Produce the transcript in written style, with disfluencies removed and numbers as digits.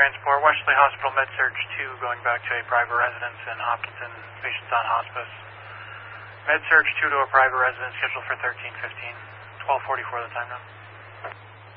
transport, Wesley Hospital Med-Surg 2 going back to a private residence in Hopkinton, patients on hospice. Med-Surg 2 to a private residence scheduled for 13:15, 12:44 the time now.